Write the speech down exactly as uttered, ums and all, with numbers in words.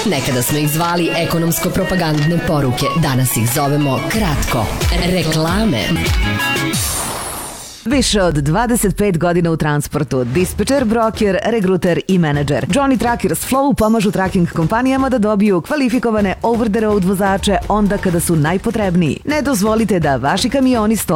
Nekada smo ih zvali ekonomsko-propagandne poruke, danas ih zovemo kratko reklame. Više od dvadeset pet godina u transportu, dispečer, broker, regruter i menadžer. Johnny Truckers Flow pomažu tracking kompanijama da dobiju kvalifikovane over the road vozače onda kada su najpotrebniji. Ne dozvolite da vaši kamioni stoje